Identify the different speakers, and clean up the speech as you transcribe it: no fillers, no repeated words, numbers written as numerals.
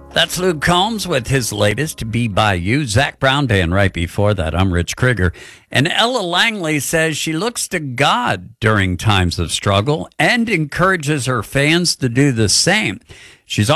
Speaker 1: That's Luke Combs with his latest Be By You. Zach Brown Band right before that. I'm Rich Krieger. And Ella Langley says she looks to God during times of struggle and encourages her fans to do the same. She's